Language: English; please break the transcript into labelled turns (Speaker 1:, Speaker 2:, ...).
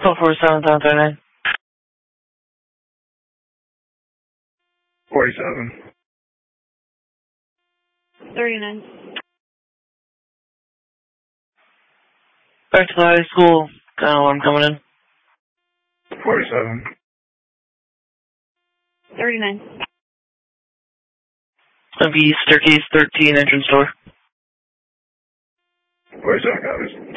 Speaker 1: 447, 39.
Speaker 2: 47.
Speaker 3: 39.
Speaker 1: Back to the high school. Got an alarm coming in.
Speaker 2: 47.
Speaker 3: 39.
Speaker 1: It's going to be staircase 13, entrance door.
Speaker 2: 47 copies.